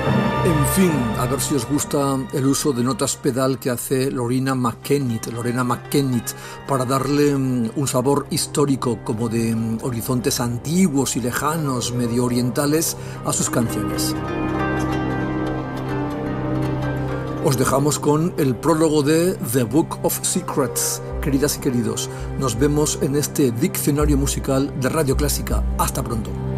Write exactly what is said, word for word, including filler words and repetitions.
En fin, a ver si os gusta el uso de notas pedal que hace Lorena McKennitt, Lorena McKennitt, para darle um, un sabor histórico como de um, horizontes antiguos y lejanos, medio orientales, a sus canciones. Os dejamos con el prólogo de The Book of Secrets. Queridas y queridos, nos vemos en este diccionario musical de Radio Clásica. Hasta pronto.